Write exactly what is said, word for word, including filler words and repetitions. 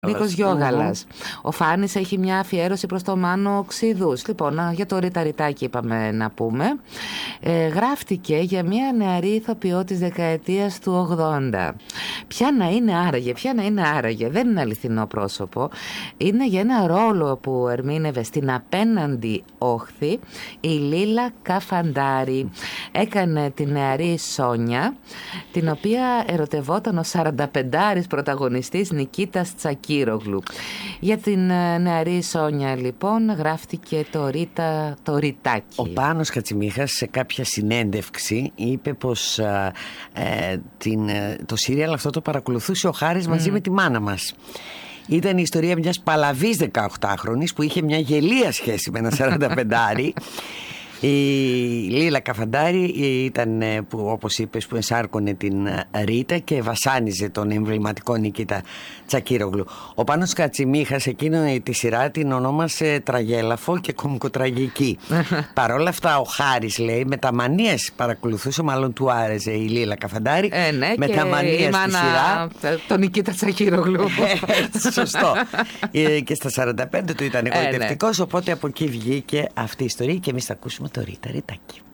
Νίκος Γιώγαλας. Mm-hmm. Ο Φάνης έχει μια αφιέρωση προς το Μάνο Ξηδούς. Λοιπόν, για το Ρίτα Ριτάκι είπαμε να πούμε. Ε, γράφτηκε για μια νεαρή ηθοποιό της δεκαετίας του ογδόντα. Ποια να είναι άραγε, ποια να είναι άραγε. Δεν είναι αληθινό πρόσωπο. Είναι για ένα ρόλο που ερμήνευε στην απέναντι όχθη η Λίλα Καφαντάρη. Έκανε τη νεαρή Σόνια, την οποία ερωτευόταν ο σαρανταπεντάρης πρωταγωνιστής Νικήτας Τσακίρογλου. Για την νεαρή Σόνια λοιπόν γράφτηκε το Ρίτα το Ριτάκι. Ο Πάνος Κατσιμίχας σε κάποια συνέντευξη είπε πως ε, ε, την, το σύριαλ αυτό το παρακολουθούσε ο Χάρης μαζί mm. με τη μάνα μας. Ήταν η ιστορία μιας παλαβής δεκαοκτάχρονης που είχε μια γελία σχέση με ένα σαρανταπεντάρη. Η Λίλα Καφαντάρη ήταν, που όπως είπες, που ενσάρκωνε την Ρίτα και βασάνιζε τον εμβληματικό Νικήτα Τσακίρογλου. Ο Πάνος Κατσιμίχας εκείνο τη σειρά την ονόμασε τραγέλαφο και κομικοτραγική. Παρ' όλα αυτά ο Χάρης λέει με τα μανίες παρακολουθούσε, μάλλον του άρεσε η Λίλα Καφαντάρη. Ε, ναι, με και τα μανίες η μάνα, στη σειρά τον Νικήτα Τσακίρογλου. Έτσι, σωστό. Και στα σαράντα πέντε του ήταν εγωιτευτικός, ε, ναι. Οπότε από εκεί βγήκε αυτή η ιστορία και εμείς θα ακούσουμε το Ρίτα Ριτάκι.